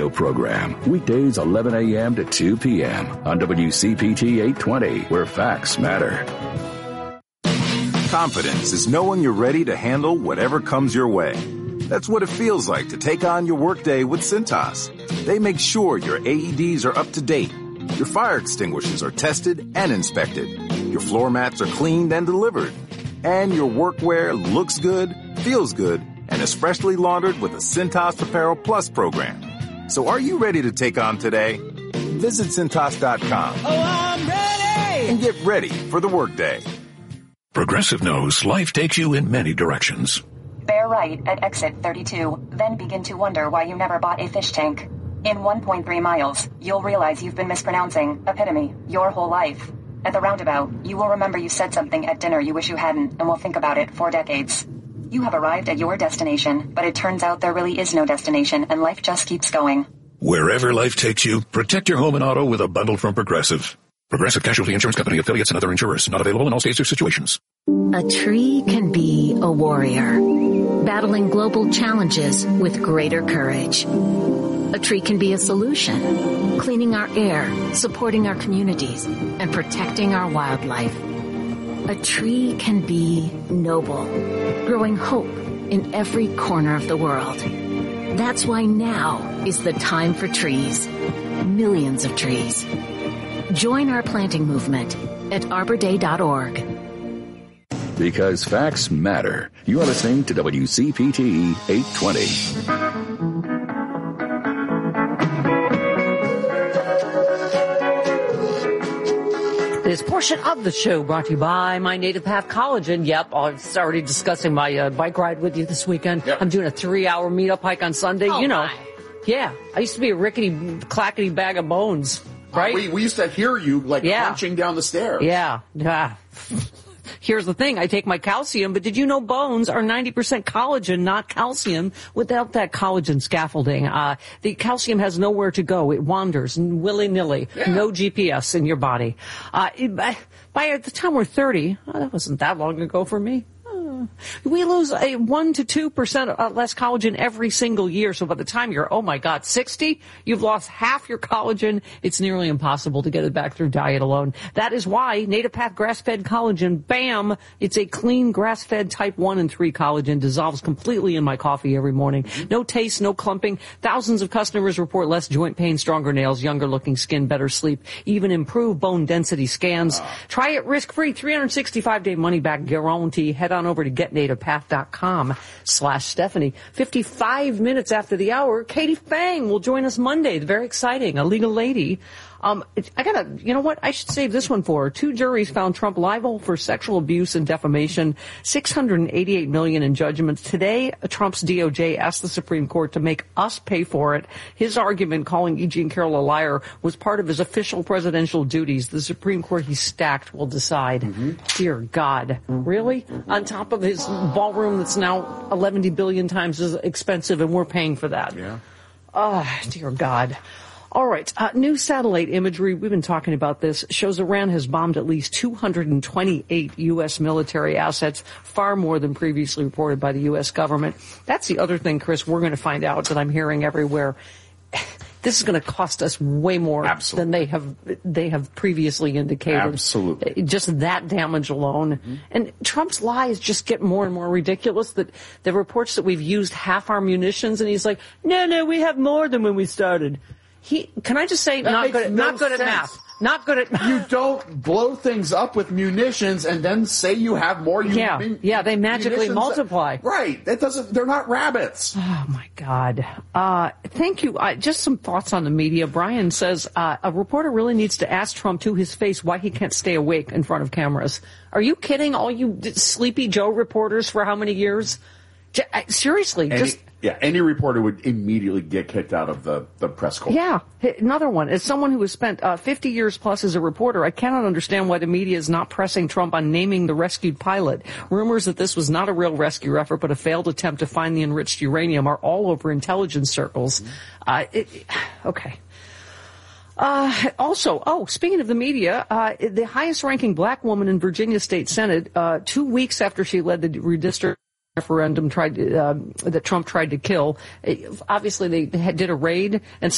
radio program. Weekdays 11 a.m. to 2 p.m. on WCPT 820, where facts matter. Confidence is knowing you're ready to handle whatever comes your way. That's what it feels like to take on your workday with Cintas. They make sure your AEDs are up to date, your fire extinguishers are tested and inspected, your floor mats are cleaned and delivered, and your workwear looks good, feels good, and is freshly laundered with the Cintas Apparel Plus program. So are you ready to take on today? Visit Cintas.com. Oh, I'm ready! And get ready for the workday. Progressive knows life takes you in many directions. Bear right at exit 32, then begin to wonder why you never bought a fish tank. In 1.3 miles, you'll realize you've been mispronouncing epitome your whole life. At the roundabout, you will remember you said something at dinner you wish you hadn't and will think about it for decades. You have arrived at your destination, but it turns out there really is no destination and life just keeps going. Wherever life takes you, protect your home and auto with a bundle from Progressive. Progressive Casualty Insurance Company, affiliates, and other insurers. Not available in all states or situations. A tree can be a warrior, battling global challenges with greater courage. A tree can be a solution, cleaning our air, supporting our communities, and protecting our wildlife. A tree can be noble, growing hope in every corner of the world. That's why now is the time for trees. Millions of trees. Join our planting movement at arborday.org. Because facts matter. You are listening to WCPT 820. This portion of the show brought to you by My Native Path Collagen. Yep, I was already discussing my bike ride with you this weekend. Yep. I'm doing a 3-hour meetup hike on Sunday. Oh, you know, my. Yeah, I used to be a rickety-clackety bag of bones, right? We used to hear you, crunching down the stairs. Yeah. Here's the thing. I take my calcium, but did you know bones are 90% collagen, not calcium? Without that collagen scaffolding, the calcium has nowhere to go. It wanders willy-nilly. Yeah. No GPS in your body. By the time we're 30, that wasn't that long ago for me. We lose 1 to 2% less collagen every single year. So by the time you're, 60, you've lost half your collagen. It's nearly impossible to get it back through diet alone. That is why Native Path grass-fed collagen, bam, it's a clean grass-fed type 1 and 3 collagen, dissolves completely in my coffee every morning. No taste, no clumping. Thousands of customers report less joint pain, stronger nails, younger looking skin, better sleep, even improved bone density scans. Try it risk-free, 365-day money-back guarantee. Head on over to getnativepath.com/Stephanie. 55 minutes after the hour, Katie Fang will join us Monday. Very exciting. A legal lady. I should save this one for her. 2 juries found Trump liable for sexual abuse and defamation, $688 million in judgments. Today, Trump's DOJ asked the Supreme Court to make us pay for it. His argument, calling E. Jean Carroll a liar, was part of his official presidential duties. The Supreme Court, he's stacked, will decide. Mm-hmm. Dear God. Really? On top of his ballroom that's now 11 billion times as expensive, and we're paying for that. Yeah. Dear God. All right. New satellite imagery, we've been talking about this, shows Iran has bombed at least 228 U.S. military assets, far more than previously reported by the U.S. government. That's the other thing, Chris, we're going to find out that I'm hearing everywhere. This is going to cost us way more than they have previously indicated. Absolutely. Just that damage alone. Mm-hmm. And Trump's lies just get more and more ridiculous. That the reports that we've used half our munitions, and he's like, no, we have more than when we started. Can I just say, not good at math. Not good at math. You don't blow things up with munitions and then say you have more. Yeah, they magically multiply. Right. They're not rabbits. Oh, my God. Thank you. Just some thoughts on the media. Brian says, a reporter really needs to ask Trump to his face why he can't stay awake in front of cameras. Are you kidding? All you Sleepy Joe reporters for how many years? Seriously, any reporter would immediately get kicked out of the press corps. Yeah, another one. As someone who has spent 50 years plus as a reporter, I cannot understand why the media is not pressing Trump on naming the rescued pilot. Rumors that this was not a real rescue effort, but a failed attempt to find the enriched uranium are all over intelligence circles. Okay. Also, speaking of the media, the highest-ranking black woman in Virginia State Senate, 2 weeks after she led the redistricting referendum that Trump tried to kill. Obviously, they did a raid, and